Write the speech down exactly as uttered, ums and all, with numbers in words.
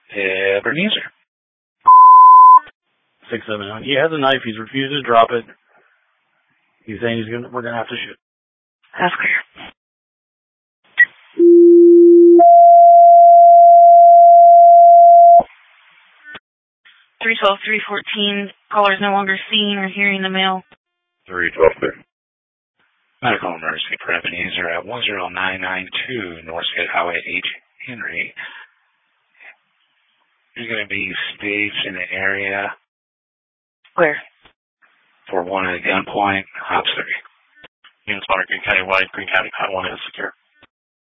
Ebenezer. six seven nine. He has a knife. He's refused to drop it. He's saying he's gonna. We're gonna have to shoot. That's clear. three twelve, three fourteen. Caller is no longer seeing or hearing the mail. three twelve, clear. Medical emergency for Ebenezer at one zero nine nine two Northgate Highway H. Henry. You're going to be staged in the area. Where? For one at gunpoint, Hop three. Units one, Green County White, Green County Cotton one is secure.